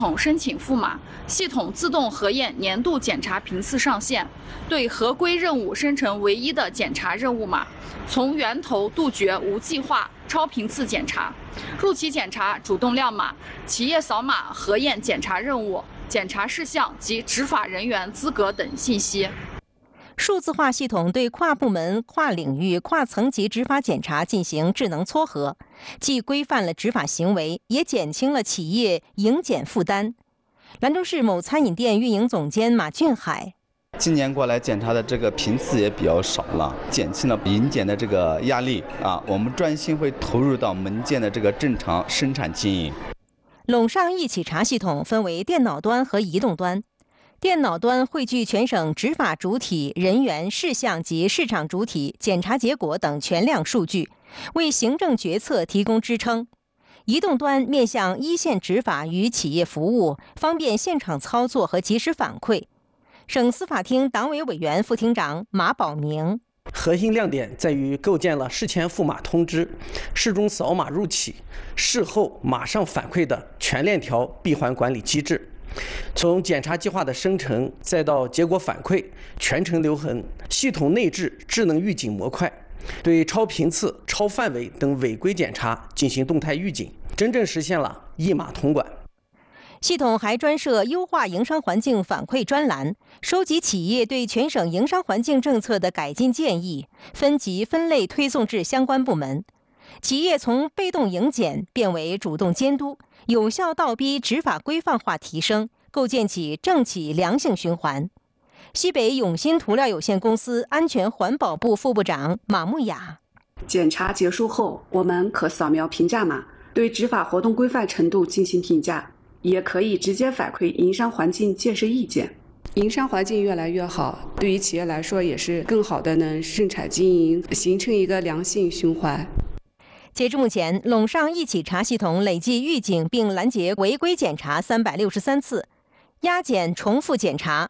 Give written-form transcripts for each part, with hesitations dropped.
申请复码，系统自动核验年度检查频次上限，对合规任务生成唯一的检查任务码，从源头杜绝无计划超频次检查。入企检查主动亮码，企业扫码核验检查任务、检查事项及执法人员资格等信息。 数字化系统对跨部门、跨领域、跨层级执法检查进行智能撮合，既规范了执法行为，也减轻了企业营检负担。兰州市某餐饮店运营总监马俊海： 今年过来检查的这个频次也比较少了，减轻了营检的这个压力啊。我们专心会投入到门店的这个正常生产经营。 陇上一企查系统分为电脑端和移动端。电脑端汇聚全省执法主体人员、事项及市场主体检查结果等全量数据，为行政决策提供支撑。移动端面向一线执法与企业服务，方便现场操作和及时反馈。省司法厅党委委员、副厅长马保明： 核心亮点在于构建了事前复码通知、事中扫码入企、事后马上反馈的全链条闭环管理机制。从检查计划的生成再到结果反馈，全程留痕，系统内置智能预警模块，对超频次、超范围等违规检查进行动态预警，真正实现了一码统管。 系统还专设优化营商环境反馈专栏，收集企业对全省营商环境政策的改进建议，分级分类推送至相关部门。企业从被动营检变为主动监督，有效倒逼执法规范化提升，构建起政企良性循环。西北永新涂料有限公司安全环保部副部长马木雅： 检查结束后，我们可扫描评价码，对执法活动规范程度进行评价，也可以直接反馈营商环境建设意见。营商环境越来越好，对于企业来说也是更好的能生产经营，形成一个良性循环。 截至目前，陇上一企查系统累计预警并拦截违规检查363次，压检重复检查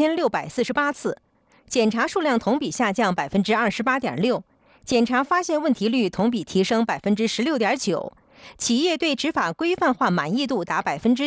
2648次，检查数量同比下降28.6%，检查发现问题率同比提升16.9%，企业对执法规范化满意度达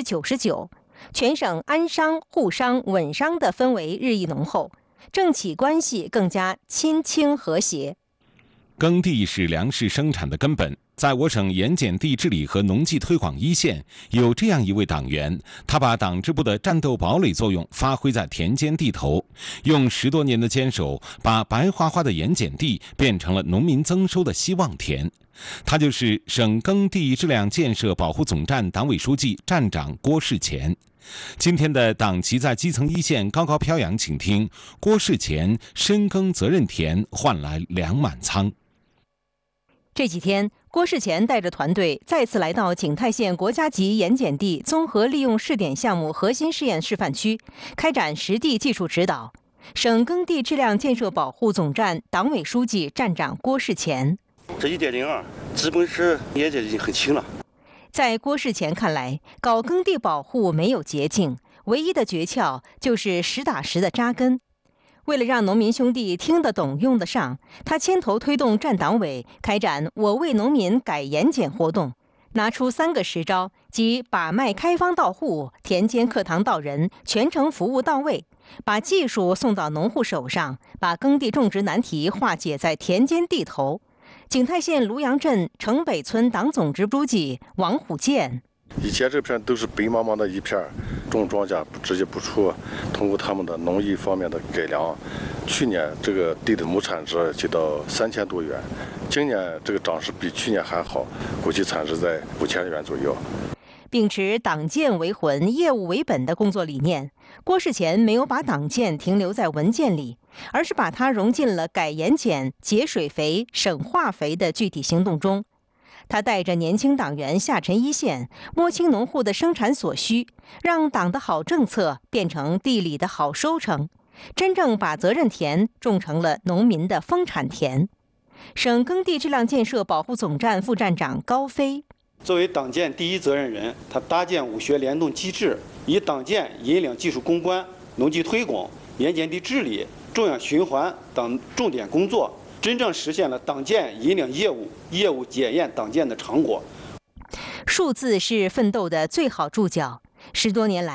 99%，全省安商、沪商、稳商的氛围日益浓厚，政企关系更加亲清和谐。 耕地是粮食生产的根本，在我省盐碱地治理和农技推广一线，有这样一位党员，他把党支部的战斗堡垒作用发挥在田间地头，用10多年的坚守，把白花花的盐碱地变成了农民增收的希望田。他就是省耕地质量建设保护总站党委书记、站长郭世乾。今天的党旗在基层一线高高飘扬，请听郭世乾深耕责任田，换来2满仓。 这几天，郭世乾带着团队再次来到景泰县国家级盐碱地综合利用试点项目核心试验示范区，开展实地技术指导。省耕地质量建设保护总站党委书记、站长郭世乾： 这1.02基本是盐碱已经很轻了。 在郭世乾看来，搞耕地保护没有捷径，唯一的诀窍就是实打实的扎根。为了让农民兄弟听得懂、用得上，他牵头推动站党委开展我为农民改盐碱活动，拿出3个实招，即把脉开方到户、田间课堂到人、全程服务到位，把技术送到农户手上，把耕地种植难题化解在田间地头。景泰县庐阳镇城北村党总支书记王虎建： 以前这片都是白茫茫的一片，种庄稼直接不出，通过他们的农艺方面的改良，去年这个地的亩产值就到3000多元，今年这个涨势比去年还好，估计产值在5000元左右。 秉持党建为魂、业务为本的工作理念，郭世乾没有把党建停留在文件里，而是把它融进了改盐碱、节水肥、省化肥的具体行动中。他带着年轻党员下沉一线，摸清农户的生产所需，让党的好政策变成地里的好收成，真正把责任田种成了农民的丰产田。省耕地质量建设保护总站副站长高飞： 作为党建第一责任人，他搭建务学联动机制，以党建引领技术攻关、农技推广、盐碱地治理、种养循环等重点工作，真正实现了党建引领业务、业务检验党建的成果。 数字是奋斗的最好注脚。 10多年来，